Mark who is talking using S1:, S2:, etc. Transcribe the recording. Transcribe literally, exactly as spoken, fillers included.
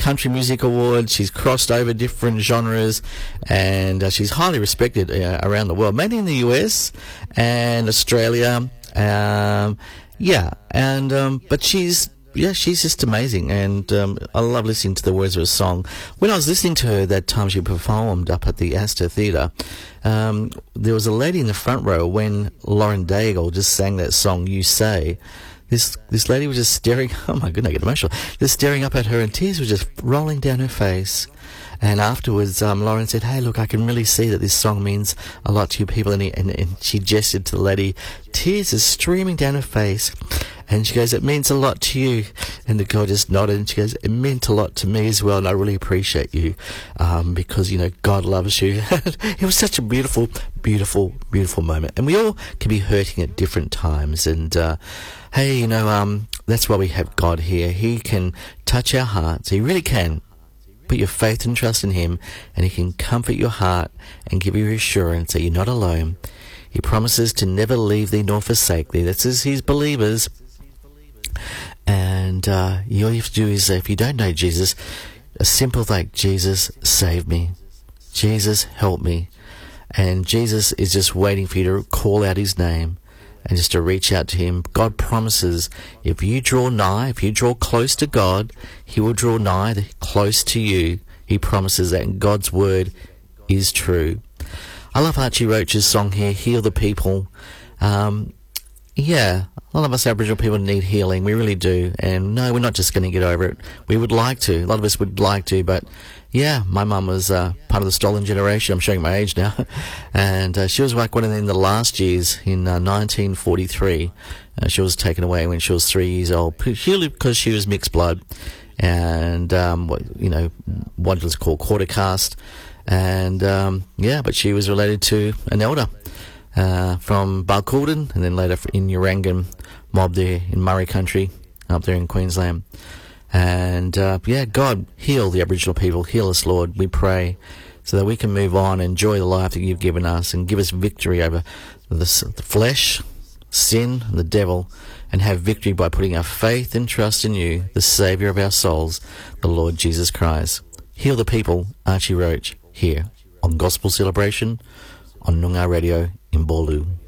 S1: Country Music Award. She's crossed over different genres, and uh, she's highly respected uh, around the world, mainly in the U S and Australia. Um, yeah, and um, but she's yeah, she's just amazing, and um, I love listening to the words of her song. When I was listening to her that time she performed up at the Astor Theatre, um, there was a lady in the front row when Lauren Daigle just sang that song, You Say. This this lady was just staring, oh my goodness, I get emotional, just staring up at her, and tears were just rolling down her face. And afterwards, um, Lauren said, hey, look, I can really see that this song means a lot to you people. And, he, and, and she gestured to the lady. Tears are streaming down her face. And she goes, it means a lot to you. And the girl just nodded, and she goes, it meant a lot to me as well, and I really appreciate you um, because, you know, God loves you. It was such a beautiful, beautiful, beautiful moment. And we all can be hurting at different times. And, uh, hey, you know, um, that's why we have God here. He can touch our hearts. He really can. Put your faith and trust in him, and he can comfort your heart and give you assurance that you're not alone. He promises to never leave thee nor forsake thee. That's as his believers. And uh, all you have to do is, uh, if you don't know Jesus, a simple like, Jesus, save me. Jesus, help me. And Jesus is just waiting for you to call out his name and just to reach out to him. God promises if you draw nigh, if you draw close to God, he will draw nigh close to you. He promises that, and God's word is true. I love Archie Roach's song here, Heal the People. Um, yeah, a lot of us Aboriginal people need healing. We really do. And no, we're not just going to get over it. We would like to. A lot of us would like to, but yeah, my mum was uh, part of the stolen generation. I'm showing my age now. And uh, she was like one of them in the last years, in uh, nineteen forty-three. Uh, she was taken away when she was three years old, purely because she was mixed blood. And, um, what, you know, what was called quarter caste. And, um, yeah, but she was related to an elder uh, from Balcoodan, and then later in Urangan mob there in Murray country, up there in Queensland. And, uh, yeah, God, heal the Aboriginal people. Heal us, Lord, we pray, so that we can move on, enjoy the life that you've given us, and give us victory over the, the flesh, sin, and the devil, and have victory by putting our faith and trust in you, the Saviour of our souls, the Lord Jesus Christ. Heal the people, Archie Roach, here on Gospel Celebration on Noongar Radio in Boorloo.